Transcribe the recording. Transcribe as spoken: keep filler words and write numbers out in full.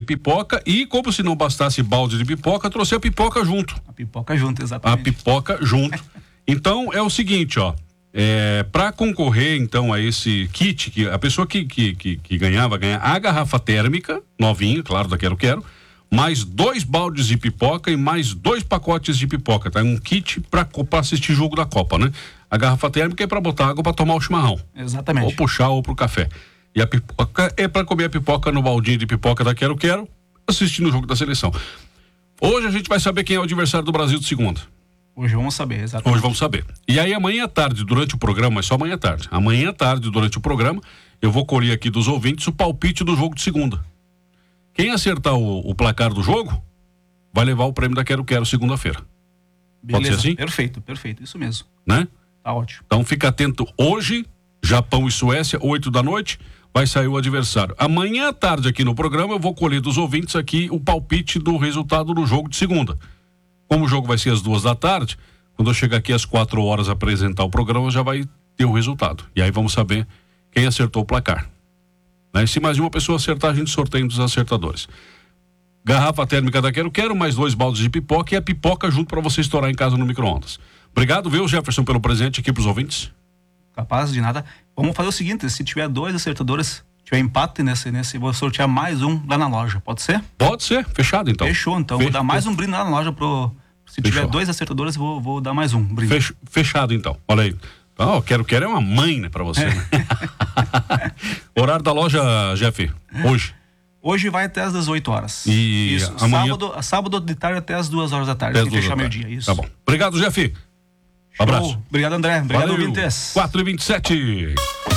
pipoca e, como se não bastasse balde de pipoca, trouxe a pipoca junto. A pipoca junto, exatamente. A pipoca junto. Então, é o seguinte, ó. É, para concorrer, então, a esse kit, que a pessoa que, que, que, que ganhar, vai ganhar a garrafa térmica, novinha, claro, da Quero Quero, mais dois baldes de pipoca e mais dois pacotes de pipoca, tá? Um kit para assistir jogo da Copa, né? A garrafa térmica é para botar água para tomar o chimarrão. Exatamente. Ou puxar ou pro café. E a pipoca é para comer a pipoca no baldinho de pipoca da Quero Quero, assistindo o jogo da seleção. Hoje a gente vai saber quem é o adversário do Brasil de segunda. Hoje vamos saber, exatamente. Hoje vamos saber. E aí amanhã à tarde, durante o programa, mas só amanhã à tarde. Amanhã à tarde, durante o programa, eu vou colher aqui dos ouvintes o palpite do jogo de segunda. Quem acertar o, o placar do jogo, vai levar o prêmio da Quero Quero segunda-feira. Pode ser assim? Perfeito, perfeito, isso mesmo. Né? Tá ótimo. Então fica atento hoje, Japão e Suécia, oito da noite, vai sair o adversário. Amanhã à tarde aqui no programa eu vou colher dos ouvintes aqui o palpite do resultado do jogo de segunda. Como o jogo vai ser às duas da tarde, quando eu chegar aqui às quatro horas a apresentar o programa, já vai ter o resultado. E aí vamos saber quem acertou o placar. Né? Se mais uma pessoa acertar, a gente sorteia um dos acertadores. Garrafa térmica da Quero Quero, mais dois baldes de pipoca e a pipoca junto para você estourar em casa no micro-ondas. Obrigado, viu, Jefferson, pelo presente aqui pros ouvintes. Capaz de nada. Vamos fazer o seguinte, se tiver dois acertadores, tiver empate nesse, nesse, vou sortear mais um lá na loja, pode ser? Pode ser, fechado então. Fechou, então, Fechou. vou dar mais um brinde lá na loja pro... Se Fechou. tiver dois acertadores, vou, vou dar mais um brinde. Fech, fechado então, olha aí. Ó, oh, Quero Quero é uma mãe, né, pra você, é. né? Horário da loja, Jeff, hoje? Hoje vai até às dezoito horas. E isso, amanhã... sábado, sábado de tarde até às duas horas da tarde, até que fechar meio dia, isso. Tá bom. Obrigado, Jeff. Um abraço. Obrigado, André. Obrigado, Valeu. ouvintes. quatro e vinte e sete.